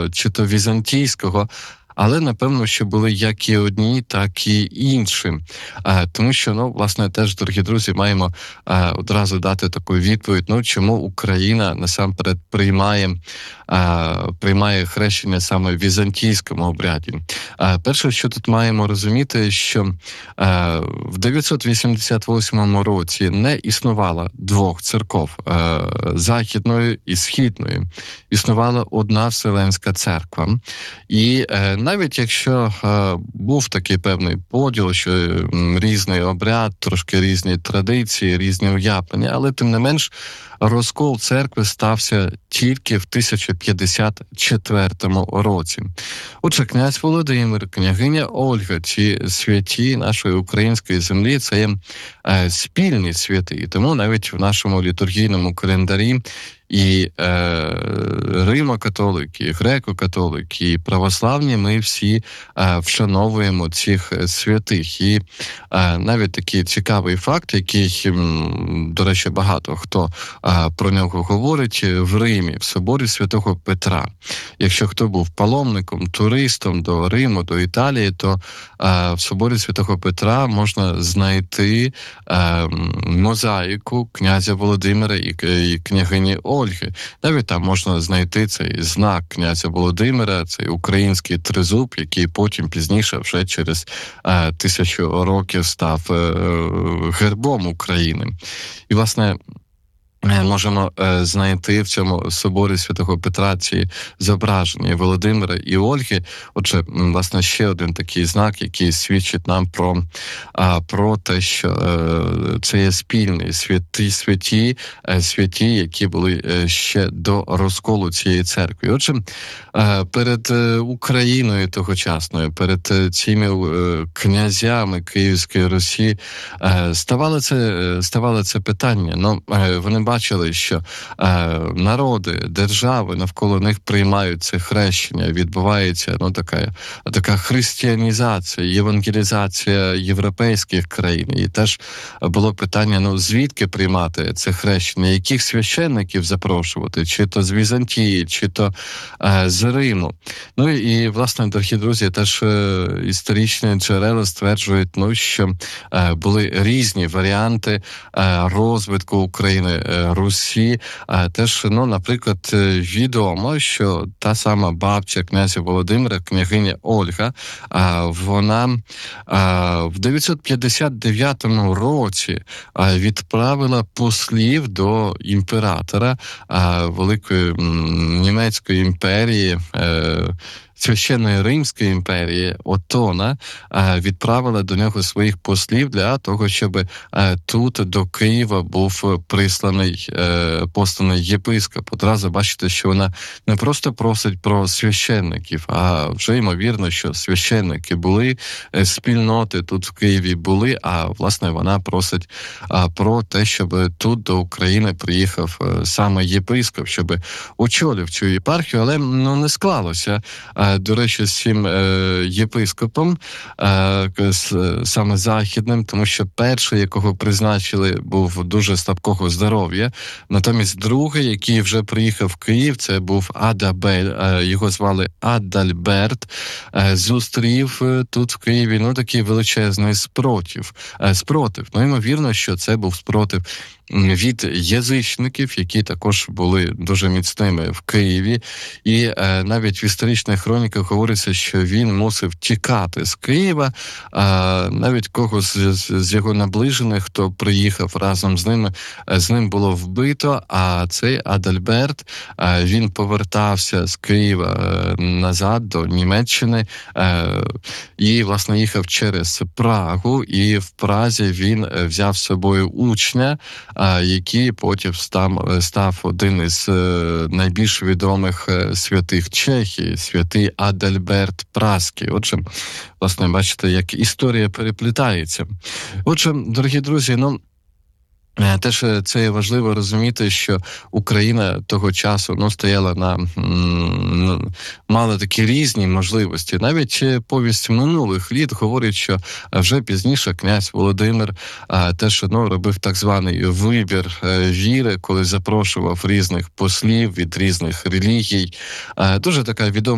чи то візантійського, але напевно, що були як і одні, так і інші. Тому що, власне, теж, дорогі друзі, маємо одразу дати таку відповідь, чому Україна насамперед приймає хрещення саме в візантійському обряді. Перше, що тут маємо розуміти, що в 988 році не існувало двох церков західної і східної. Існувала одна Вселенська церква. І навіть якщо був такий певний поділ, що різний обряд, трошки різні традиції, різні уявлення, але тим не менш розкол церкви стався тільки в 1054 році. Отже, князь Володимир, княгиня Ольга, ці святі нашої української землі, це є спільні святи. І тому навіть в нашому літургійному календарі і римо-католики, і греко-католики, і православні, ми всі вшановуємо цих святих. І навіть такий цікавий факт, який, до речі, багато хто про нього говорить, в Римі, в соборі Святого Петра. Якщо хто був паломником, туристом до Риму, до Італії, то в соборі Святого Петра можна знайти мозаїку князя Володимира і княгині Ольги. Навіть там можна знайти цей знак князя Володимира, цей український тризуб, який потім пізніше вже через 1000 років став гербом України. І, власне, можемо знайти в цьому соборі Святого Петра ці зображення Володимира і Ольги. Отже, власне, ще один такий знак, який свідчить нам про те, що це є спільні святі, які були ще до розколу цієї церкви. Отже, перед Україною тогочасною, перед цими князями Київської Русі ставало це питання. Вони бачили, що народи, держави навколо них приймають це хрещення, відбувається така християнізація, євангелізація європейських країн. І теж було питання, звідки приймати це хрещення, яких священників запрошувати, чи то з Візантії, чи то з Риму. І, власне, дорогі друзі, теж історичні джерела стверджують, що були різні варіанти розвитку України, Русі. Теж, наприклад, відомо, що та сама бабця князя Володимира, княгиня Ольга, вона в 959 році відправила послів до імператора Великої Німецької імперії, Священної Римської імперії Отона, відправила до нього своїх послів для того, щоб тут до Києва був посланий єпископ. Одразу бачите, що вона не просто просить про священників, а вже ймовірно, що священники були, спільноти тут в Києві були, а власне вона просить про те, щоб тут до України приїхав саме єпископ, щоб очолив цю єпархію, але не склалося. До речі, з цим єпископом, саме західним, тому що перший, якого призначили, був дуже слабкого здоров'я. Натомість другий, який вже приїхав в Київ, це був його звали Адальберт, зустрів тут в Києві, такий величезний спротив. Ймовірно, що це був спротив від язичників, які також були дуже міцними в Києві. І навіть в історичних хроніках говориться, що він мусив тікати з Києва. Навіть когось з його наближених, хто приїхав разом з ним було вбито, а цей Адальберт, він повертався з Києва назад до Німеччини і, власне, їхав через Прагу, і в Празі він взяв з собою учня, який потім став один із найбільш відомих святих Чехії, святий Адальберт Празький. Отже, власне, бачите, як історія переплітається. Отже, дорогі друзі, теж це є важливо розуміти, що Україна того часу стояла мала такі різні можливості. Навіть повість минулих літ говорить, що вже пізніше князь Володимир теж робив так званий вибір віри, коли запрошував різних послів від різних релігій. Дуже така відома